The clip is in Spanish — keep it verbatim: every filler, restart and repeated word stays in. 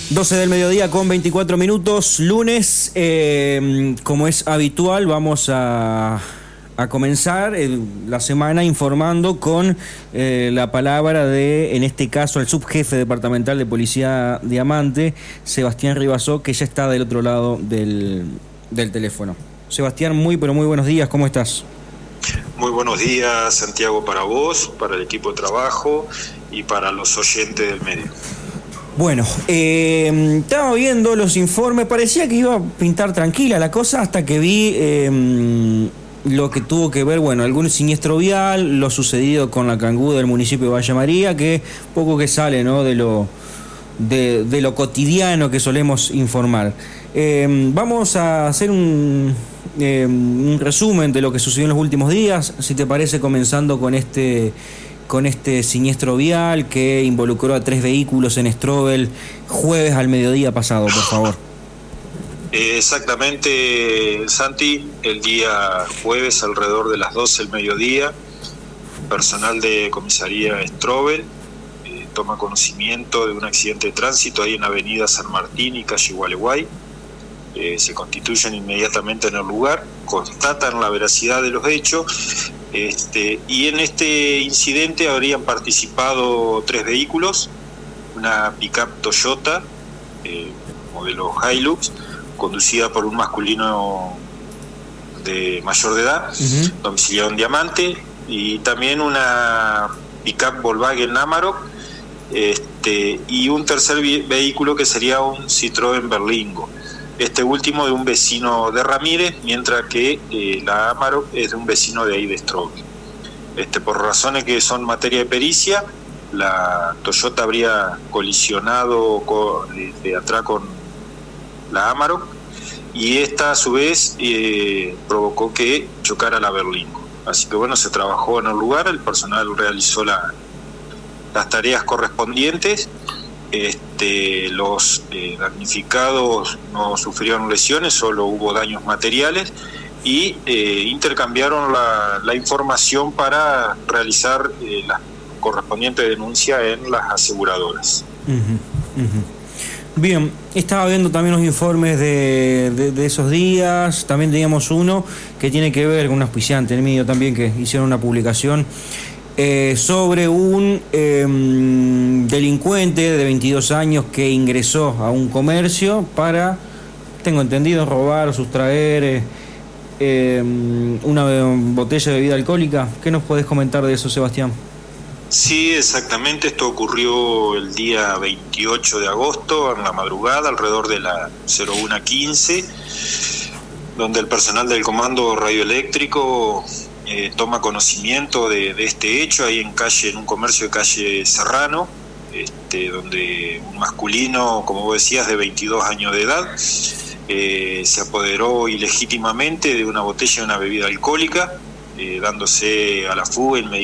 doce del mediodía con veinticuatro minutos, lunes, eh, como es habitual, vamos a, a comenzar el, la semana informando con eh, la palabra de, en este caso, el subjefe departamental de Policía Diamante, Sebastián Ribasó, que ya está del otro lado del, del teléfono. Sebastián, muy pero muy buenos días, ¿cómo estás? Muy buenos días, Santiago, para vos, para el equipo de trabajo y para los oyentes del medio. Bueno, eh, estaba viendo los informes, parecía que iba a pintar tranquila la cosa hasta que vi eh, lo que tuvo que ver, bueno, algún siniestro vial, lo sucedido con la cangú del municipio de Villa María, que poco que sale, ¿no?, de lo, de, de lo cotidiano que solemos informar. Eh, vamos a hacer un, eh, un resumen de lo que sucedió en los últimos días, si te parece, comenzando con este... con este siniestro vial que involucró a tres vehículos en Strobel jueves al mediodía pasado, por favor. Exactamente, Santi, el día jueves alrededor de las doce del mediodía, personal de comisaría Strobel eh, toma conocimiento de un accidente de tránsito ahí en avenida San Martín y calle Gualeguay. Eh, se constituyen inmediatamente en el lugar, constatan la veracidad de los hechos. Este, y en este incidente habrían participado tres vehículos, una pick-up Toyota, eh, modelo Hilux, conducida por un masculino de mayor de edad, uh-huh. domiciliado en Diamante, y también una pick-up Volkswagen Amarok, este, y un tercer vi- vehículo que sería un Citroën Berlingo. Este último de un vecino de Ramírez, mientras que eh, la Amarok es de un vecino de ahí de Strobel. Este, por razones que son materia de pericia, la Toyota habría colisionado con, de, de atrás con la Amarok, y esta a su vez eh, provocó que chocara la Berlingo. Así que bueno, se trabajó en el lugar, el personal realizó la, las tareas correspondientes. Este, los eh, damnificados no sufrieron lesiones, solo hubo daños materiales, y eh, intercambiaron la, la información para realizar eh, la correspondiente denuncia en las aseguradoras. Uh-huh, uh-huh. Bien, estaba viendo también los informes de, de, de esos días. También teníamos uno que tiene que ver con un auspiciante en el medio también, que hicieron una publicación Eh, sobre un eh, delincuente de veintidós años que ingresó a un comercio para, tengo entendido, robar o sustraer eh, eh, una botella de bebida alcohólica. ¿Qué nos podés comentar de eso, Sebastián? Sí, exactamente. Esto ocurrió el día veintiocho de agosto, en la madrugada, alrededor de las cero una quince, donde el personal del comando radioeléctrico Eh, toma conocimiento de, de este hecho ahí en calle, en un comercio de calle Serrano, este, donde un masculino, como vos decías, de veintidós años de edad, eh, se apoderó ilegítimamente de una botella de una bebida alcohólica, eh, dándose a la fuga inmediatamente.